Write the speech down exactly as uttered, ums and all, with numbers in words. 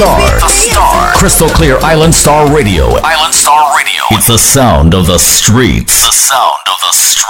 Star. The Star. Crystal clear Island Star Radio. Island Star Radio. It's the sound of the streets. The sound of the streets.